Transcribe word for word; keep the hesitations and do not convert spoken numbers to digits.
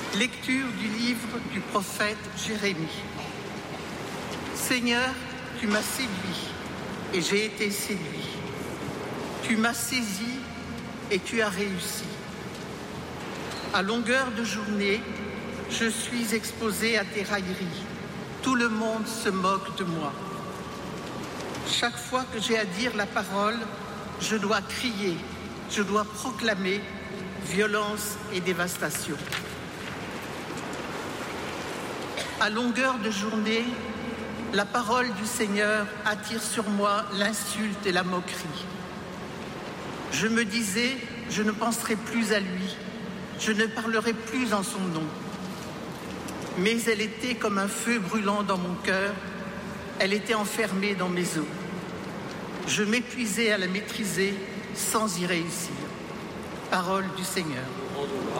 Lecture du livre du prophète Jérémie. Seigneur, tu m'as séduit et j'ai été séduit. Tu m'as saisi et tu as réussi. À longueur de journée, je suis exposé à tes railleries. Tout le monde se moque de moi. Chaque fois que j'ai à dire la parole, je dois crier, je dois proclamer violence et dévastation. À longueur de journée, la parole du Seigneur attire sur moi l'insulte et la moquerie. Je me disais, je ne penserai plus à lui, je ne parlerai plus en son nom. Mais elle était comme un feu brûlant dans mon cœur, elle était enfermée dans mes os. Je m'épuisais à la maîtriser sans y réussir. Parole du Seigneur.